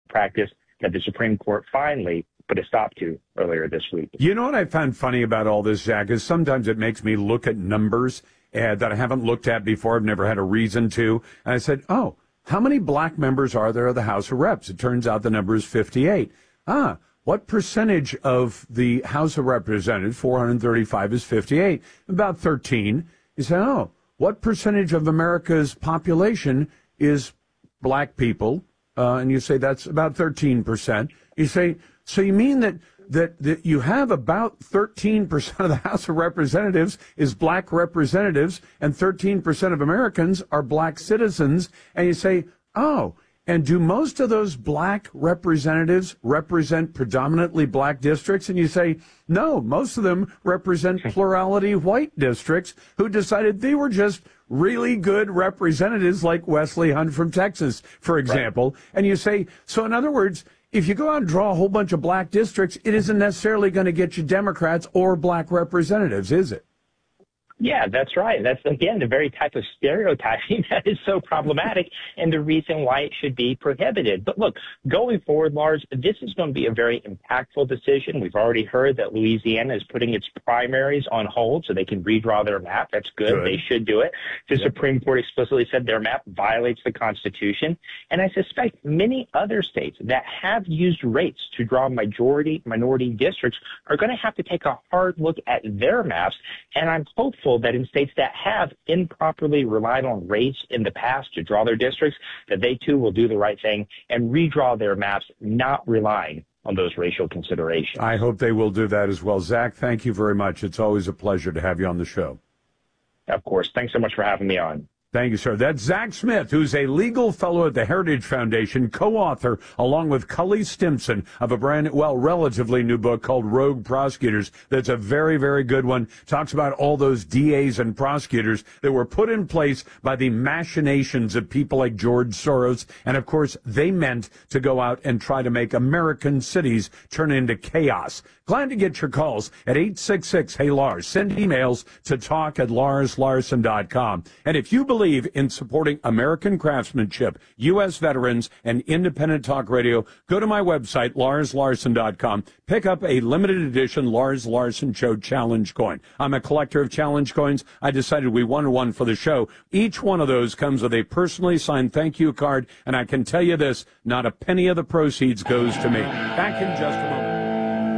practice that the Supreme Court finally put a stop to earlier this week. You know what I found funny about all this, Zach, is sometimes it makes me look at numbers that I haven't looked at before. I've never had a reason to. And I said, oh, how many black members are there of the House of Reps? It turns out the number is 58. What percentage of the House of Representatives, 435, is 58? About 13. You say, oh, what percentage of America's population is black people? And you say that's about 13%. You say, so you mean that you have about 13% of the House of Representatives is black representatives and 13% of Americans are black citizens. And you say, oh, and do most of those black representatives represent predominantly black districts? And you say, no, most of them represent plurality white districts who decided they were just really good representatives like Wesley Hunt from Texas, for example. Right. And you say, so in other words, if you go out and draw a whole bunch of black districts, it isn't necessarily going to get you Democrats or black representatives, is it? Yeah, that's right. That's, again, the very type of stereotyping that is so problematic and the reason why it should be prohibited. But look, going forward, Lars, this is going to be a very impactful decision. We've already heard that Louisiana is putting its primaries on hold so they can redraw their map. That's good. They should do it. The Supreme Court explicitly said their map violates the Constitution. And I suspect many other states that have used race to draw minority districts are going to have to take a hard look at their maps. And I'm hopeful that in states that have improperly relied on race in the past to draw their districts, that they too will do the right thing and redraw their maps, not relying on those racial considerations. I hope they will do that as well. Zach, thank you very much. It's always a pleasure to have you on the show. Of course. Thanks so much for having me on. Thank you, sir. That's Zach Smith, who's a legal fellow at the Heritage Foundation, co-author, along with Cully Stimson, of a relatively new book called Rogue Prosecutors. That's a very, very good one. Talks about all those DAs and prosecutors that were put in place by the machinations of people like George Soros. And, of course, they meant to go out and try to make American cities turn into chaos. Glad to get your calls at 866-HEY-LARS. Send emails to talk@larslarson.com. And if you believe in supporting American craftsmanship, U.S. veterans, and independent talk radio, go to my website, larslarson.com. Pick up a limited edition Lars Larson Show Challenge coin. I'm a collector of challenge coins. I decided we wanted one for the show. Each one of those comes with a personally signed thank you card, and I can tell you this, not a penny of the proceeds goes to me. Back in just a moment.